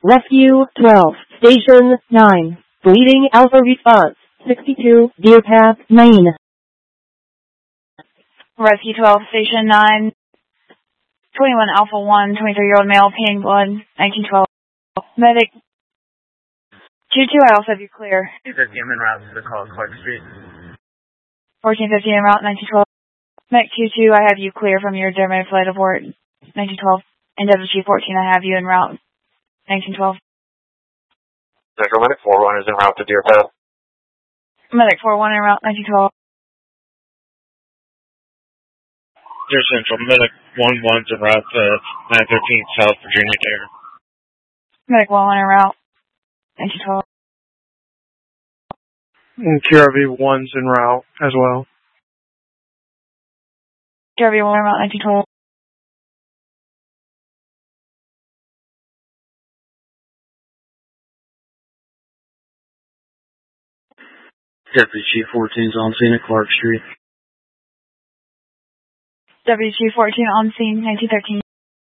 Rescue 12, Station 9, Bleeding Alpha Response, 62, Deer Path, Maine. Rescue 12, Station 9, 21 Alpha 1, 23-year-old male, pain blood, 1912. Medic 22, I also have you clear. 1450 en route to the call, Clark Street. 1450 en route, 1912. Medic 22, I have you clear from your German flight abort, 1912. And WG14, I have you en route, 1912. Central Medic 41 is en route to Deer Path. Medic 41 en route, 1912. Dear Central, Medic 11's en route to 913 South Virginia Dare. Medic 11 en route, 1912. And QRV 1's en route as well. QRV 1 en route, 1912. Deputy Chief 14's on scene at Clark Street. WG14 on scene, 1913.